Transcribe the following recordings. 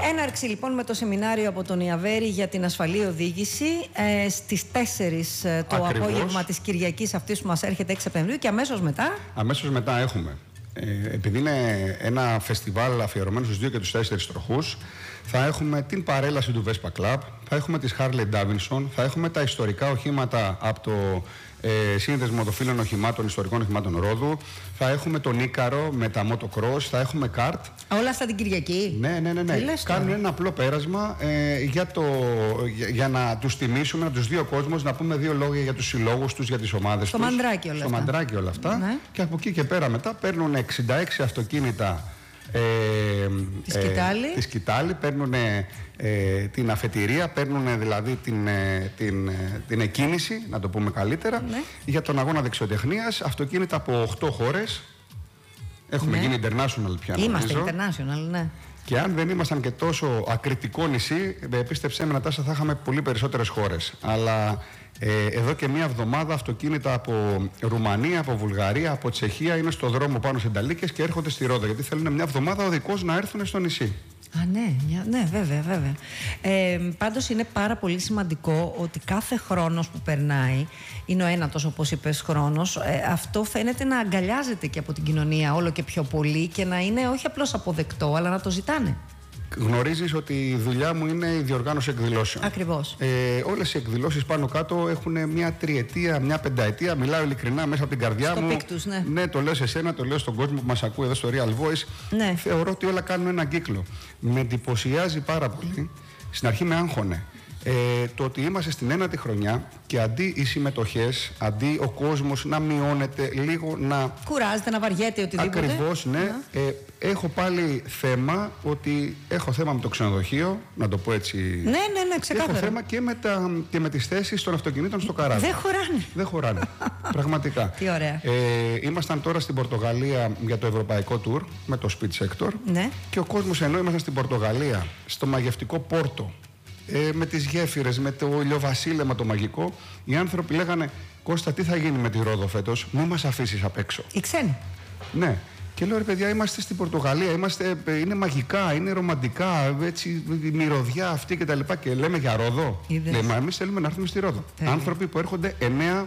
Έναρξη λοιπόν με το σεμινάριο από τον Ιαβέρη για την ασφαλή οδήγηση στις 4 το απόγευμα της Κυριακής αυτής που μας έρχεται 6 Σεπτεμβρίου και αμέσως μετά. Αμέσως μετά έχουμε, επειδή είναι ένα φεστιβάλ αφιερωμένο στους 2 και τους 4 τροχούς, θα έχουμε την παρέλαση του Vespa Club, θα έχουμε τις Harley Davidson, θα έχουμε τα ιστορικά οχήματα από το Σύνδεσμο των Φίλων Οχημάτων, Ιστορικών Οχημάτων Ρόδου, θα έχουμε τον Ίκαρο με τα motocross, θα έχουμε καρτ. Όλα αυτά την Κυριακή. Ναι. Κάνουν ένα απλό πέρασμα για να τους τιμήσουμε, να τους δει ο κόσμος, να πούμε 2 λόγια για τους συλλόγους τους, για τις ομάδες τους. Στο μαντράκι όλα αυτά. Ναι. Και από εκεί και πέρα μετά παίρνουν 66 αυτοκίνητα τη Σκητάλη, παίρνουν την αφετηρία, παίρνουν δηλαδή την εκκίνηση, να το πούμε καλύτερα, για τον αγώνα δεξιοτεχνίας, αυτοκίνητα από 8 χώρες. Έχουμε γίνει international πια. Είμαστε international, ναι. Και αν δεν ήμασταν και τόσο ακριτικό νησί, πίστεψέ με, Νατάσα, θα είχαμε πολύ περισσότερες χώρες. Αλλά εδώ και μία εβδομάδα αυτοκίνητα από Ρουμανία, από Βουλγαρία, από Τσεχία είναι στο δρόμο πάνω σε Νταλίκες και έρχονται στη Ρόδο, γιατί θέλουν μια εβδομάδα οδικώς να έρθουν στο νησί. Ναι, βέβαια. Πάντως είναι πάρα πολύ σημαντικό ότι κάθε χρόνος που περνάει, είναι ο ένατος όπως είπες χρόνος, αυτό φαίνεται να αγκαλιάζεται και από την κοινωνία όλο και πιο πολύ και να είναι όχι απλώς αποδεκτό, αλλά να το ζητάνε. Γνωρίζεις ότι η δουλειά μου είναι η διοργάνωση εκδηλώσεων. Ακριβώς. Όλες οι εκδηλώσεις πάνω κάτω έχουν μια 3ετία, μια 5ετία. Μιλάω ειλικρινά μέσα από την καρδιά μου. Πίκτους, ναι. Ναι, το λέω σε εσένα, το λέω στον κόσμο που μας ακούει εδώ στο Real Voice. Ναι. Θεωρώ ότι όλα κάνουν έναν κύκλο. Με εντυπωσιάζει πάρα πολύ. Στην αρχή με άγχωνε. Το ότι είμαστε στην 1η χρονιά και αντί οι συμμετοχές, αντί ο κόσμος να μειώνεται λίγο, να κουράζεται, να βαριέται, οτιδήποτε. Ακριβώς, ναι. Έχω πάλι θέμα, ότι έχω θέμα με το ξενοδοχείο, να το πω έτσι. Ναι, ξεκάθαρα. Έχω θέμα και με τις θέσεις των αυτοκινήτων στο καράβι. Δεν χωράνε. Πραγματικά. Τι ωραία. Ήμασταν τώρα στην Πορτογαλία για το ευρωπαϊκό tour με το Speed Sector. Ναι. Και ο κόσμος, ενώ ήμασταν στην Πορτογαλία, στο μαγευτικό Πόρτο, με τις γέφυρες, με το ηλιοβασίλεμα το μαγικό, οι άνθρωποι λέγανε: Κώστα, τι θα γίνει με τη Ρόδο φέτος, μη μας αφήσεις απ' έξω. Οι ξένοι. Ναι. Και λέω: ρε παιδιά, είμαστε στην Πορτογαλία, είναι μαγικά, είναι ρομαντικά, έτσι, η μυρωδιά αυτή κτλ. Και λέμε για Ρόδο. Λέμε: μα εμείς θέλουμε να έρθουμε στη Ρόδο. Άνθρωποι που έρχονται 9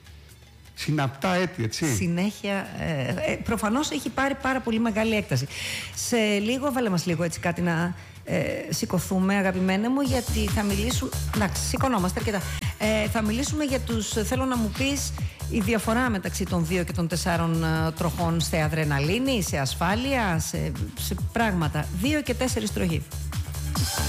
συναπτά έτη, έτσι. Συνέχεια. Προφανώς έχει πάρει πάρα πολύ μεγάλη έκταση. Σε λίγο, βάλε μας λίγο έτσι κάτι να σηκωθούμε, αγαπημένε μου, γιατί θα μιλήσουμε. Εντάξει, σηκωνόμαστε αρκετά. Θα μιλήσουμε για τους. Θέλω να μου πεις η διαφορά μεταξύ των 2 και των 4 τροχών σε αδρεναλίνη, σε ασφάλεια, σε πράγματα. 2 και 4 τροχοί.